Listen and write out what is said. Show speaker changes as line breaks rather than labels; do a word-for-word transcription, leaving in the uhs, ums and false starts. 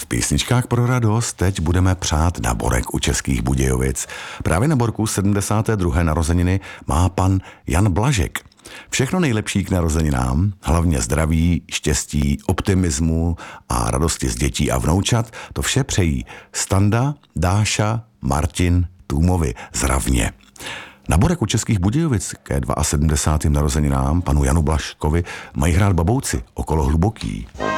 V písničkách pro radost teď budeme přát na Borek u Českých Budějovic. Právě na Borku sedmdesáté druhé narozeniny má pan Jan Blažek. Všechno nejlepší k narozeninám, hlavně zdraví, štěstí, optimismu a radosti z dětí a vnoučat, to vše přejí Standa, Dáša, Martin, Tůmovi z Ravně. Na Borek u Českých Budějovic ke sedmdesátým druhým narozeninám panu Janu Blažkovi mají hrát Babouci okolo Hluboký.